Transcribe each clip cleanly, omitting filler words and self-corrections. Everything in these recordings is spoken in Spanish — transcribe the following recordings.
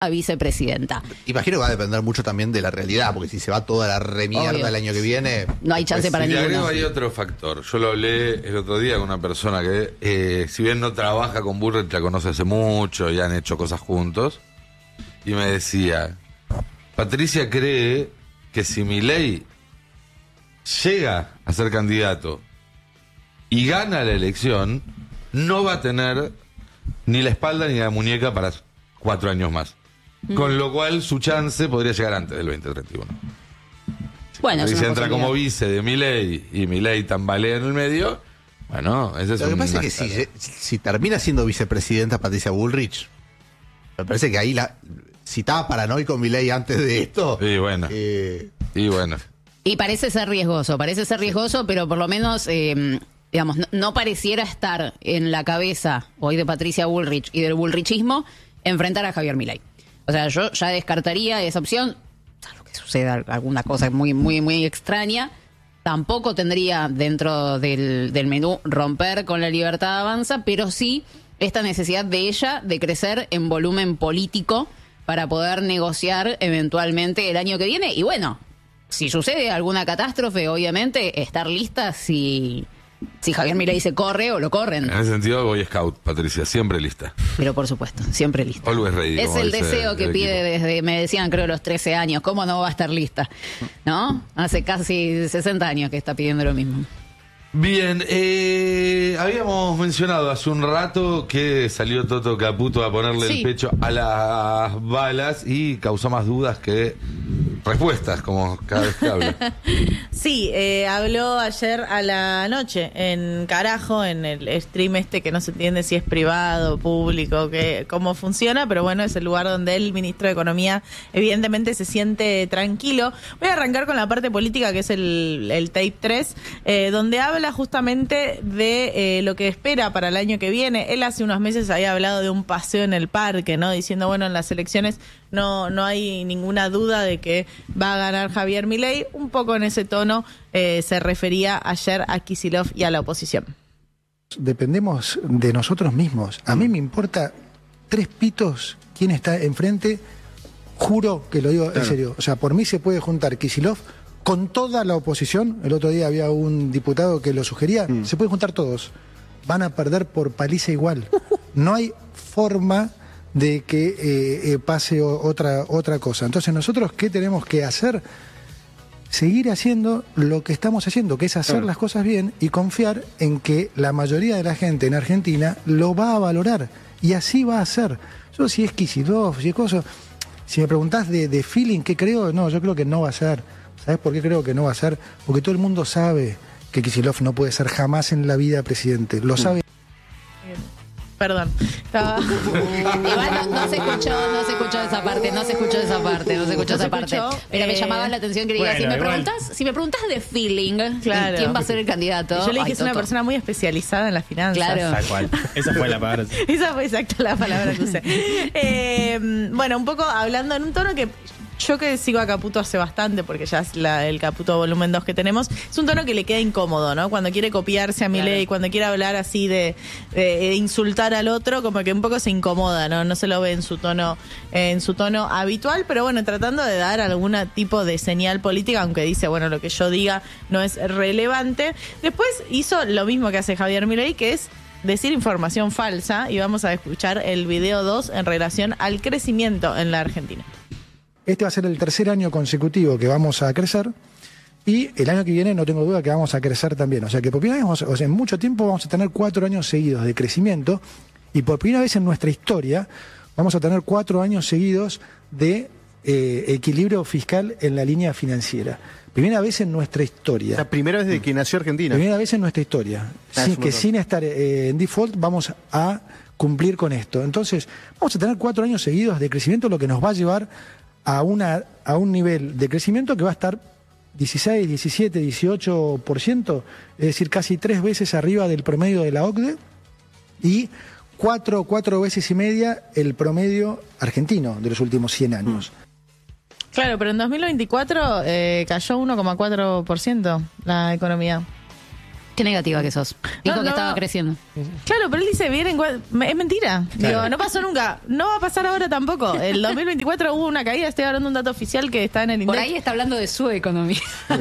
a vicepresidenta. Imagino que va a depender mucho también de la realidad, porque si se va toda la remierda el año que viene... No hay chance para Si le ninguno. agrego ahí otro factor. Yo lo hablé el otro día con una persona que, si bien no trabaja con Bullrich, la conoce hace mucho y han hecho cosas juntos, y me decía, Patricia cree que si Milei llega a ser candidato y gana la elección, no va a tener ni la espalda ni la muñeca para 4 años más. Con lo cual su chance podría llegar antes del 2031. Bueno, Si es se una entra posibilidad. como vice de Milei y Milei tambalea en el medio, bueno, ese es Lo que un... pasa es que si termina siendo vicepresidenta Patricia Bullrich, me parece que ahí si estaba paranoico Milei antes de esto... Y bueno, y bueno. Y parece ser riesgoso, pero por lo menos, digamos, no pareciera estar en la cabeza hoy de Patricia Bullrich y del bullrichismo enfrentar a Javier Milei. O sea, yo ya descartaría esa opción, salvo que suceda alguna cosa muy, muy, muy extraña. Tampoco tendría dentro del menú romper con la Libertad Avanza, pero sí esta necesidad de ella de crecer en volumen político para poder negociar eventualmente el año que viene. Y bueno, si sucede alguna catástrofe, obviamente, estar lista si Javier Milei se corre o lo corren. En ese sentido, Boy Scout, Patricia, siempre lista. Pero por supuesto, siempre lista. Always ready. Es como el dice deseo que el pide equipo. desde, me decían, creo, los 13 años. ¿Cómo no va a estar lista? ¿No? Hace casi 60 años que está pidiendo lo mismo. Bien, habíamos mencionado hace un rato que salió Toto Caputo a ponerle Sí. el pecho a las balas y causó más dudas que respuestas, como cada vez que habla. Sí, habló ayer a la noche en Carajo, en el stream que no se entiende si es privado, público, cómo funciona, pero bueno, es el lugar donde el ministro de Economía evidentemente se siente tranquilo. Voy a arrancar con la parte política, que es el tape 3, donde habla justamente de lo que espera para el año que viene. Él hace unos meses había hablado de un paseo en el parque, ¿no? Diciendo, bueno, en las elecciones no hay ninguna duda de que va a ganar Javier Milei. Un poco en ese tono se refería ayer a Kicillof y a la oposición. Dependemos de nosotros mismos. A mí me importa 3 pitos quién está enfrente. Juro que lo digo en serio. O sea, por mí se puede juntar Kicillof con toda la oposición. El otro día había un diputado que lo sugería. Se pueden juntar todos. Van a perder por paliza igual. No hay forma de que pase otra cosa. Entonces, ¿nosotros qué tenemos que hacer? Seguir haciendo lo que estamos haciendo, que es hacer las cosas bien y confiar en que la mayoría de la gente en Argentina lo va a valorar. Y así va a ser. Yo, si es Kicillof, si es cosa... Si me preguntás de feeling, ¿qué creo? No, yo creo que no va a ser. ¿Sabes por qué creo que no va a ser? Porque todo el mundo sabe que Kicillof no puede ser jamás en la vida presidente. Lo sabe. Perdón. Estaba... Igual no se escuchó esa parte. Pero me llamaba la atención que diga, Bueno, si me preguntas de feeling, Claro. ¿quién va a ser el candidato? Yo le dije que Ay, es una Toto. persona muy especializada en las finanzas. Claro. Tal cual. Esa fue la palabra. Esa fue exacta la palabra que usé. Bueno, un poco hablando en un tono que yo que sigo a Caputo hace bastante, porque ya es el Caputo volumen 2 que tenemos, es un tono que le queda incómodo, ¿no? Cuando quiere copiarse a Milei, cuando quiere hablar así de insultar al otro, como que un poco se incomoda, ¿no? No se lo ve en su tono habitual, pero bueno, tratando de dar algún tipo de señal política, aunque dice, bueno, lo que yo diga no es relevante. Después hizo lo mismo que hace Javier Milei, que es decir información falsa, y vamos a escuchar el video 2 en relación al crecimiento en la Argentina. Este va a ser el 3er año consecutivo que vamos a crecer y el año que viene no tengo duda que vamos a crecer también. O sea que por primera vez, en mucho tiempo vamos a tener 4 años seguidos de crecimiento y por primera vez en nuestra historia vamos a tener 4 años seguidos de equilibrio fiscal en la línea financiera. Primera vez en nuestra historia. La primera vez desde que nació Argentina. Primera vez en nuestra historia. Sin estar en default vamos a cumplir con esto. Entonces vamos a tener 4 años seguidos de crecimiento, lo que nos va a llevar a un nivel de crecimiento que va a estar 16, 17, 18%, es decir, casi 3 veces arriba del promedio de la OCDE y 4 veces y media el promedio argentino de los últimos 100 años. Claro, pero en 2024 cayó 1,4% la economía. Qué negativa que sos. Dijo No, que no. estaba creciendo. Claro, pero él dice, es mentira. Digo, no pasó nunca. No va a pasar ahora tampoco. El 2024 hubo una caída, estoy hablando de un dato oficial que está en el Por INDEC. ahí está hablando de su economía.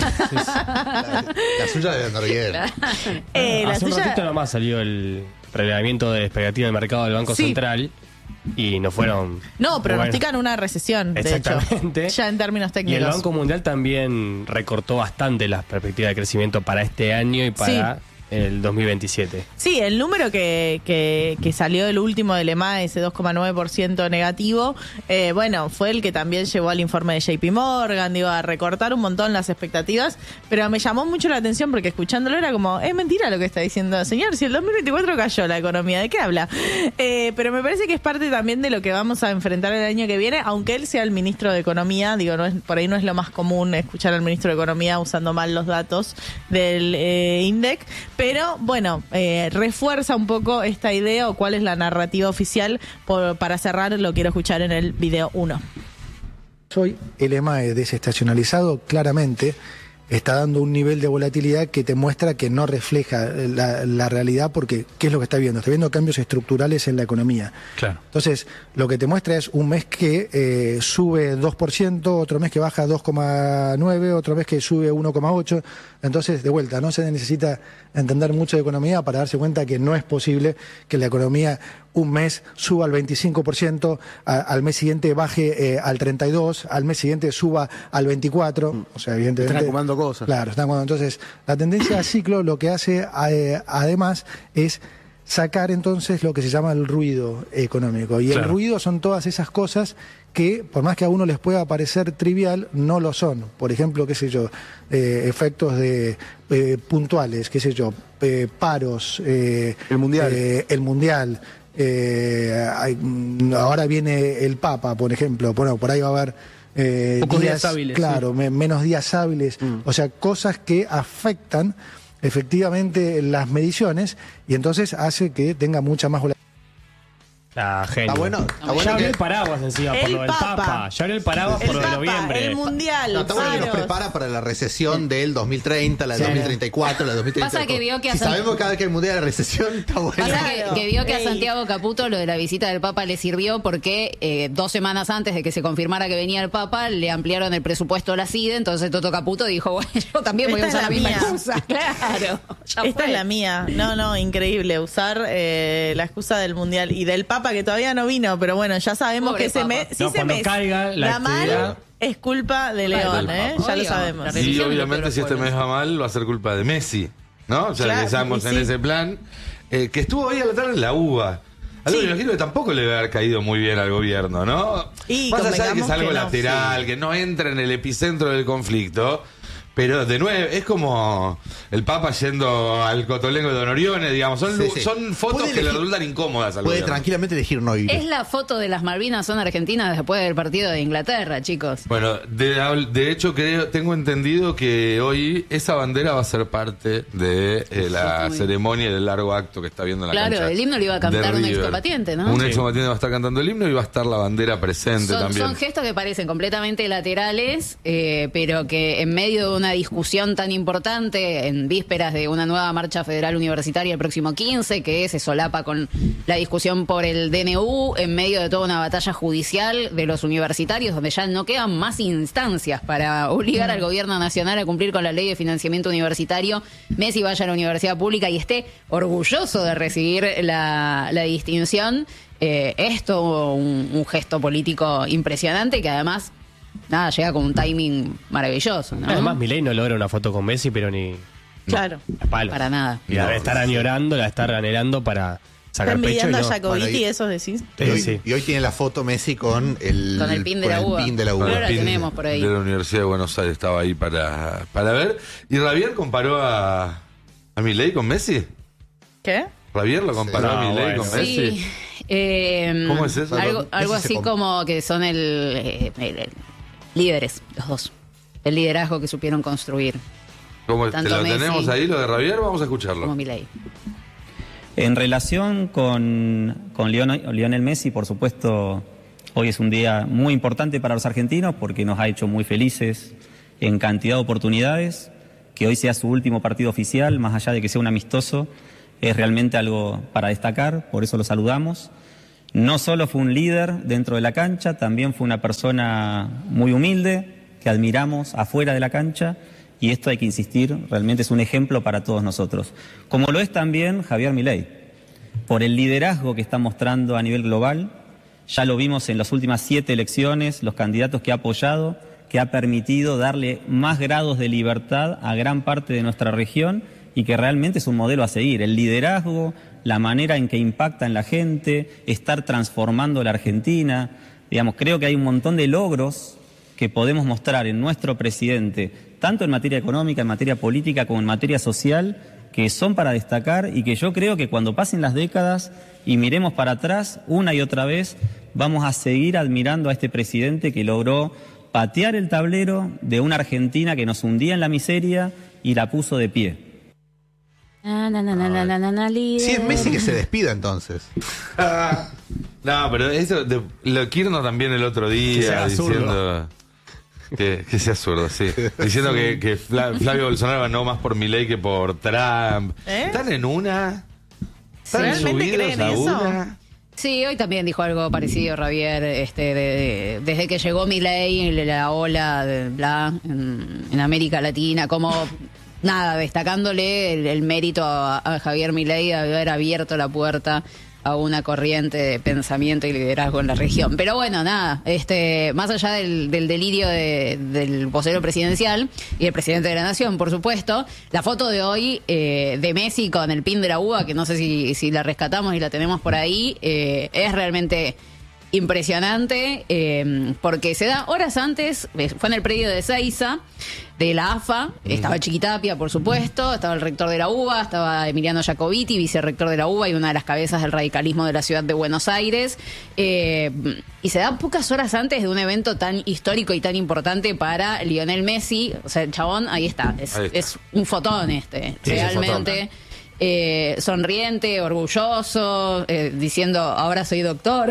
La suya debe andar bien. La Hace un suya- ratito nomás salió el relevamiento de expectativa del mercado del Banco Sí. Central y no fueron... No, pronostican una recesión, de Exactamente. hecho. Ya en términos Y técnicos. el Banco Mundial también recortó bastante las perspectivas de crecimiento para este año y para el 2027. Sí, el número que salió del último del EMA, ese 2,9% negativo, bueno, fue el que también llevó al informe de JP Morgan, digo, a recortar un montón las expectativas, pero me llamó mucho la atención porque escuchándolo era como, es mentira lo que está diciendo, señor, si el 2024 cayó la economía, ¿de qué habla? Pero me parece que es parte también de lo que vamos a enfrentar el año que viene, aunque él sea el ministro de Economía, digo, por ahí no es lo más común escuchar al ministro de Economía usando mal los datos del INDEC, pero bueno, refuerza un poco esta idea o cuál es la narrativa oficial. Para cerrar, lo quiero escuchar en el video 1. Hoy el EMAE desestacionalizado claramente está dando un nivel de volatilidad que te muestra que no refleja la realidad, porque ¿qué es lo que está viendo? Está viendo cambios estructurales en la economía. Claro. Entonces, lo que te muestra es un mes que sube 2%, otro mes que baja 2,9%, otro mes que sube 1,8%. Entonces, de vuelta, no se necesita entender mucho de economía para darse cuenta que no es posible que la economía un mes suba al 25%, al mes siguiente baje al 32%, al mes siguiente suba al 24%. O sea, evidentemente... Están acumulando cosas. Claro, están acumulando. Entonces, la tendencia a ciclo lo que hace además es sacar entonces lo que se llama el ruido económico. Y Claro. el ruido son todas esas cosas que, por más que a uno les pueda parecer trivial, no lo son. Por ejemplo, qué sé yo, efectos de puntuales, qué sé yo, paros, El Mundial. el Mundial. Ahora viene el Papa, por ejemplo. Bueno, por ahí va a haber Pocos días hábiles, claro, menos días hábiles. O sea, cosas que afectan efectivamente las mediciones y entonces hace que tenga mucha más volatilidad. Genio. Está bueno Ya que- abrió el paraguas encima por El lo del Papa. Papa. Ya abrió el paraguas por lo de Papa, noviembre. el Mundial, No, está bueno que nos paros. prepara para la recesión del 2030, la del 2034, la del 2034. Pasa que vio que si hacen- sabemos que cada vez que hay mundial de recesión, está bueno. Pasa Claro. que vio que a Ey. Santiago Caputo lo de la visita del Papa le sirvió porque 2 semanas antes de que se confirmara que venía el Papa le ampliaron el presupuesto a la CIDE, entonces Toto Caputo dijo, bueno, yo también voy a Esta usar la es la misma mía. excusa. Claro, ya Esta fue. es la mía. No, increíble. Usar la excusa del Mundial y del Papa que todavía no vino, pero bueno, ya sabemos Pobre que ese Papa. mes, si No, ese cuando mes caiga la da mal, actividad- es culpa de León, del ¿eh? Papa. Ya lo Obvio. sabemos. La Y religión de obviamente los si este pueblos. mes va mal va a ser culpa de Messi, ¿no? O sea, Claro, que estamos y en sí. ese plan. Que estuvo hoy a la tarde en la UBA. Algo Sí. me imagino que tampoco le debe haber caído muy bien al gobierno, ¿no? Y Más allá de que es convengamos algo que no. lateral, que no entra en el epicentro del conflicto. Pero de nuevo, es como el Papa yendo al Cotolengo de Don Orione, digamos. Son, Sí, sí. son fotos Puede que le elegir- resultan incómodas al Puede gobierno. tranquilamente elegir no ir. Es la foto de las Malvinas son argentinas después del partido de Inglaterra, chicos. Bueno, de hecho tengo entendido que hoy esa bandera va a ser parte de la Muy ceremonia y del largo acto que está viendo en la Claro, cancha el himno lo iba a cantar de un River. excombatiente, ¿no? Un Sí. excombatiente va a estar cantando el himno y va a estar la bandera presente también. Son gestos que parecen completamente laterales, pero que en medio de una discusión tan importante, en vísperas de una nueva marcha federal universitaria el próximo 15, que se solapa con la discusión por el DNU, en medio de toda una batalla judicial de los universitarios, donde ya no quedan más instancias para obligar al gobierno nacional a cumplir con la ley de financiamiento universitario, Messi vaya a la universidad pública y esté orgulloso de recibir la distinción. Es todo un gesto político impresionante que además nada llega con un timing maravilloso, ¿no? Además, Milei no logra una foto con Messi, pero ni Claro. a palo. Para nada. Y la debe estar añorando, la estar anhelando para Está sacar pecho. Y envidiando a no. Jacobiti, Bueno, y- esos decís. Y hoy, Sí. y hoy tiene la foto Messi con el Con el pin de la UBA. pin de la UBA. Pero la Pin tenemos por ahí. De la Universidad de Buenos Aires estaba ahí para ver. ¿Y Javier comparó a Milei con Messi? ¿Qué? ¿Javier lo comparó Sí. a No, Milei bueno. con Messi? Sí. ¿Cómo es eso? Algo Messi se así com- como que son el líderes, los dos. El liderazgo que supieron construir, ¿Cómo, ¿Te Tanto lo Messi tenemos ahí, lo de Javier? Vamos a escucharlo. como Milei. En relación con Lionel Messi, por supuesto, hoy es un día muy importante para los argentinos porque nos ha hecho muy felices en cantidad de oportunidades, que hoy sea su último partido oficial, más allá de que sea un amistoso, es realmente algo para destacar, por eso lo saludamos. No solo fue un líder dentro de la cancha, también fue una persona muy humilde, que admiramos afuera de la cancha, y esto hay que insistir, realmente es un ejemplo para todos nosotros. Como lo es también Javier Milei, por el liderazgo que está mostrando a nivel global. Ya lo vimos en las últimas 7 elecciones, los candidatos que ha apoyado, que ha permitido darle más grados de libertad a gran parte de nuestra región y que realmente es un modelo a seguir. El liderazgo, la manera en que impacta en la gente, estar transformando la Argentina. Digamos, creo que hay un montón de logros que podemos mostrar en nuestro presidente, tanto en materia económica, en materia política como en materia social, que son para destacar y que yo creo que cuando pasen las décadas y miremos para atrás una y otra vez, vamos a seguir admirando a este presidente que logró patear el tablero de una Argentina que nos hundía en la miseria y la puso de pie. Sí, es Messi que se despida entonces. No, pero eso lo Kirchner también el otro día diciendo que sea zurdo, sí. Diciendo que Flavio Bolsonaro ganó más por Milei que por Trump. Están en una. ¿Están ¿Realmente subidos creen a eso? una? Sí, hoy también dijo algo parecido, Javier, desde que llegó Milei, la ola de en América Latina, como nada, destacándole el mérito a Javier Milei de haber abierto la puerta a una corriente de pensamiento y liderazgo en la región. Pero bueno, nada, más allá del delirio del vocero presidencial y el presidente de la Nación, por supuesto, la foto de hoy de Messi con el pin de la uva, que no sé si la rescatamos y la tenemos por ahí, es realmente impresionante, porque se da horas antes, fue en el predio de Ezeiza, de la AFA, estaba Chiquitapia, por supuesto, estaba el rector de la UBA, estaba Emiliano Jacobiti, vicerrector de la UBA y una de las cabezas del radicalismo de la ciudad de Buenos Aires, y se da pocas horas antes de un evento tan histórico y tan importante para Lionel Messi. O sea, el chabón, ahí está, es un fotón realmente. Sonriente, orgulloso, diciendo ahora soy doctor.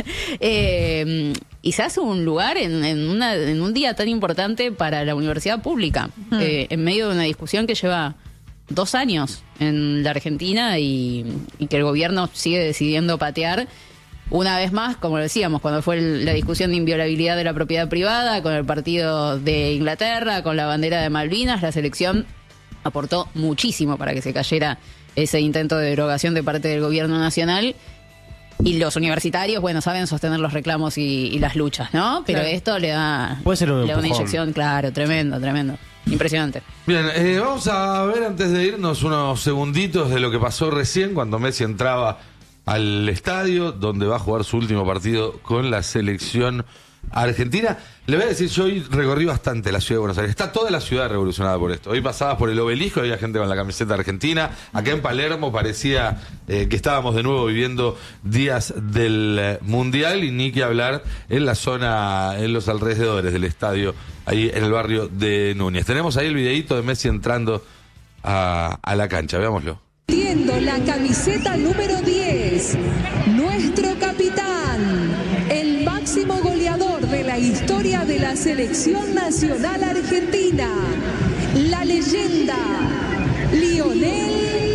Y se hace un lugar en un día tan importante para la universidad pública, en medio de una discusión que lleva 2 años en la Argentina y que el gobierno sigue decidiendo patear. Una vez más, como decíamos, cuando fue la discusión de inviolabilidad de la propiedad privada, con el partido de Inglaterra, con la bandera de Malvinas, la selección aportó muchísimo para que se cayera ese intento de derogación de parte del gobierno nacional. Y los universitarios, bueno, saben sostener los reclamos y las luchas, ¿no? Pero esto le da, puede ser le da una inyección, claro, tremendo. Impresionante. Bien, vamos a ver antes de irnos unos segunditos de lo que pasó recién cuando Messi entraba al estadio donde va a jugar su último partido con la selección argentina. Le voy a decir, yo hoy recorrí bastante la ciudad de Buenos Aires. Está toda la ciudad revolucionada por esto. Hoy pasabas por el Obelisco, había gente con la camiseta argentina. Acá en Palermo parecía que estábamos de nuevo viviendo días del Mundial, y ni que hablar en la zona, en los alrededores del estadio, ahí en el barrio de Núñez. Tenemos ahí el videíto de Messi entrando a la cancha, veámoslo. Viendo la camiseta número 10, nuestro capitán, el máximo goleador de la historia de la selección nacional argentina, la leyenda Lionel